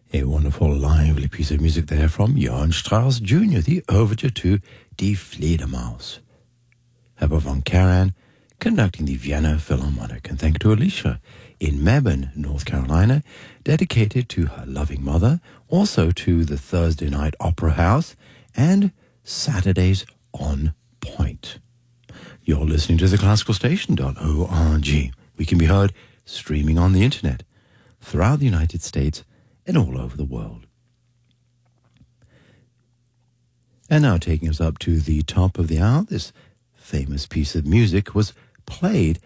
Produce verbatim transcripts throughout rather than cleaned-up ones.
A wonderful, lively piece of music there from Johann Strauss Junior, the overture to Die Fledermaus. Herbert von Karajan conducting the Vienna Philharmonic. And thank you to Alicia in Mebane, North Carolina, dedicated to her loving mother, also to the Thursday Night Opera House, and Saturdays on Point. You're listening to the classical station dot org. We can be heard streaming on the internet throughout the United States and all over the world. And now taking us up to the top of the hour, this famous piece of music was played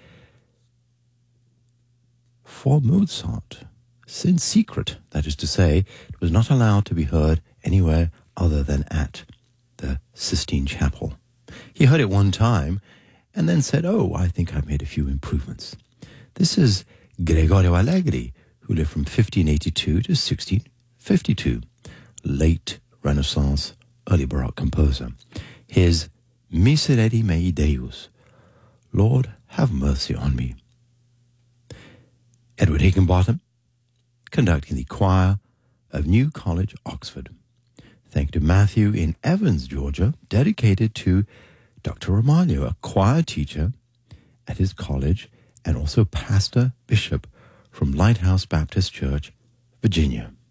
for Mozart, in secret. That is to say, it was not allowed to be heard anywhere other than at the Sistine Chapel. He heard it one time and then said, oh, I think I've made a few improvements. This is Gregorio Allegri, who lived from fifteen eighty-two to sixteen fifty-two, late Renaissance, early Baroque composer. His Miserere mei Deus, Lord, have mercy on me. Edward Higginbottom, conducting the choir of New College, Oxford. Thank you to Matthew in Evans, Georgia, dedicated to Doctor Romaglio, a choir teacher at his college and also pastor, bishop from Lighthouse Baptist Church, Virginia.